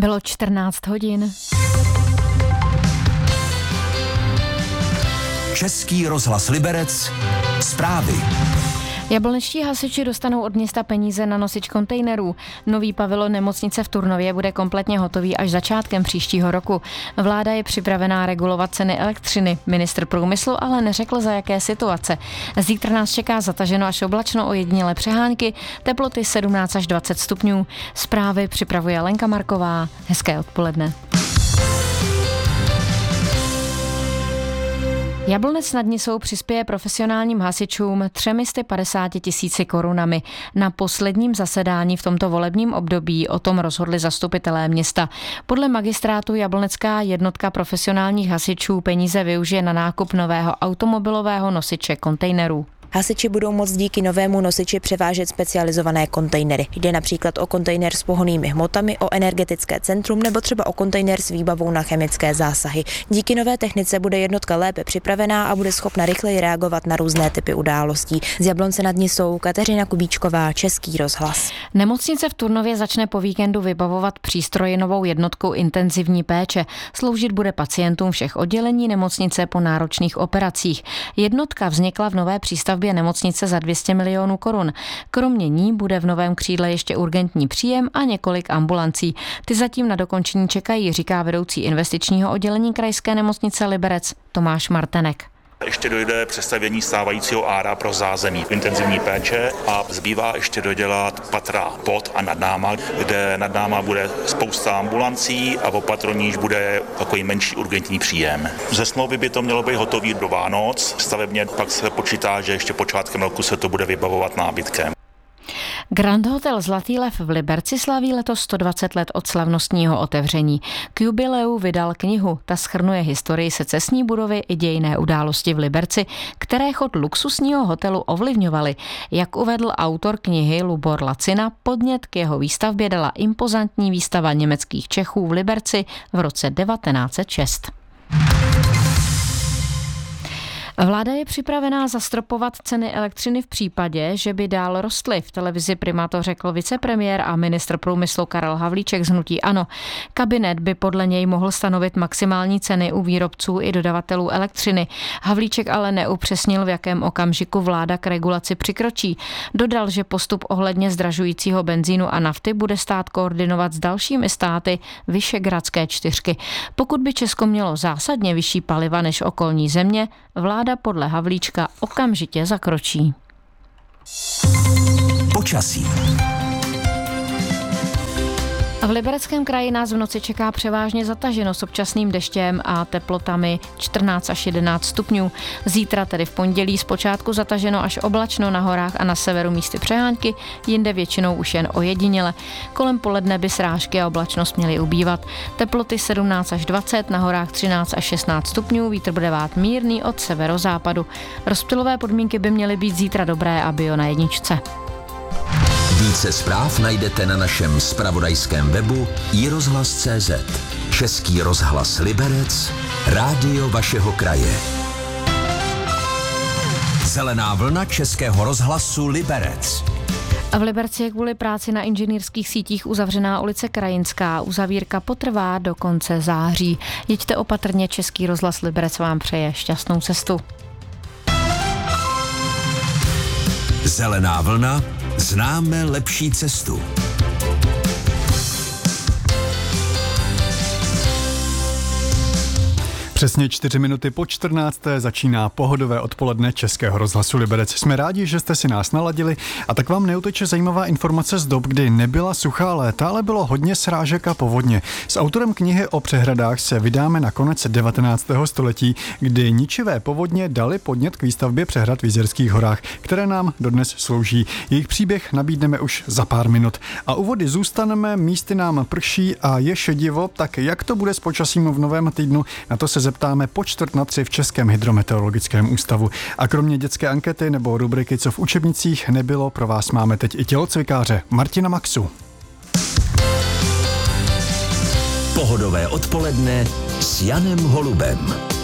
Bylo 14 hodin. Český rozhlas Liberec. Zprávy. Jablonečtí hasiči dostanou od města peníze na nosič kontejnerů. Nový pavilon nemocnice v Turnově bude kompletně hotový až začátkem příštího roku. Vláda je připravená regulovat ceny elektřiny. Ministr průmyslu ale neřekl, za jaké situace. Zítra nás čeká zataženo až oblačno, ojedinělé přehánky, teploty 17 až 20 stupňů. Zprávy připravuje Lenka Marková. Hezké odpoledne. Jablonec nad Nisou přispěje profesionálním hasičům 350 000 korunami. Na posledním zasedání v tomto volebním období o tom rozhodli zastupitelé města. Podle magistrátu jablonecká jednotka profesionálních hasičů peníze využije na nákup nového automobilového nosiče kontejnerů. Hasiči budou moct díky novému nosiči převážet specializované kontejnery. Jde například o kontejner s pohonnými hmotami, o energetické centrum nebo třeba o kontejner s výbavou na chemické zásahy. Díky nové technice bude jednotka lépe připravená a bude schopna rychleji reagovat na různé typy událostí. Z Jablonce nad Nisou Kateřina Kubíčková, Český rozhlas. Nemocnice v Turnově začne po víkendu vybavovat přístroji novou jednotkou intenzivní péče. Sloužit bude pacientům všech oddělení nemocnice po náročných operacích. Jednotka vznikla v nové přístavbě nemocnice za 200 milionů korun. Kromě ní bude v novém křídle ještě urgentní příjem a několik ambulancí. Ty zatím na dokončení čekají, říká vedoucí investičního oddělení krajské nemocnice Liberec Tomáš Martenek. Ještě dojde přestavění stávajícího ára pro zázemí intenzivní péče a zbývá ještě dodělat patra pod a nad náma, kde nad náma bude spousta ambulancí a o patro níž bude takový menší urgentní příjem. Ze smlouvy by to mělo být hotový do Vánoc, stavebně pak se počítá, že ještě počátkem roku se to bude vybavovat nábytkem. Grand Hotel Zlatý lev v Liberci slaví letos 120 let od slavnostního otevření. K jubileu vydal knihu. Ta shrnuje historii secesní budovy i dějinné události v Liberci, které chod luxusního hotelu ovlivňovaly. Jak uvedl autor knihy Lubor Lacina, podnět k jeho výstavbě dala impozantní výstava německých Čechů v Liberci v roce 1906. Vláda je připravená zastropovat ceny elektřiny v případě, že by dál rostly. V televizi Prima to řekl vicepremiér a ministr průmyslu Karel Havlíček z hnutí ANO. Kabinet by podle něj mohl stanovit maximální ceny u výrobců i dodavatelů elektřiny. Havlíček ale neupřesnil, v jakém okamžiku vláda k regulaci přikročí. Dodal, že postup ohledně zdražujícího benzínu a nafty bude stát koordinovat s dalšími státy Visegrádské čtyřky. Pokud by Česko mělo zásadně vyšší paliva než okolní země, vláda podle Havlíčka okamžitě zakročí. Počasí. V Libereckém kraji nás v noci čeká převážně zataženo s občasným deštěm a teplotami 14 až 11 stupňů. Zítra, tedy v pondělí, zpočátku zataženo až oblačno, na horách a na severu místy přehánky, jinde většinou už jen ojediněle. Kolem poledne by srážky a oblačnost měly ubývat. Teploty 17 až 20, na horách 13 až 16 stupňů, vítr bude vát mírný od severozápadu. Rozptylové podmínky by měly být zítra dobré a bio na jedničce. Více zpráv najdete na našem zpravodajském webu iRozhlas.cz. Český rozhlas Liberec, rádio vašeho kraje. Zelená vlna Českého rozhlasu Liberec. A v Liberci je kvůli práci na inženýrských sítích uzavřená ulice Krajinská. Uzavírka potrvá do konce září. Jeďte opatrně, Český rozhlas Liberec vám přeje šťastnou cestu. Zelená vlna, známe lepší cestu. Přesně 4 minuty po 14. začíná pohodové odpoledne Českého rozhlasu Liberec. Jsme rádi, že jste si nás naladili a tak vám neuteče zajímavá informace z dob, kdy nebyla suchá léta, ale bylo hodně srážek a povodně. S autorem knihy o přehradách se vydáme na konec 19. století, kdy ničivé povodně dali podnět k výstavbě přehrad v Jizerských horách, které nám dodnes slouží. Jejich příběh nabídneme už za pár minut. A u vody zůstaneme, místy nám prší a je šedivo, tak jak to bude s počasím v novém týdnu, na to se zeptáme po 2:45 v Českém hydrometeorologickém ústavu. A kromě dětské ankety nebo rubriky Co v učebnicích nebylo, pro vás máme teď i tělocvikáře Martina Maxu. Pohodové odpoledne s Janem Holubem.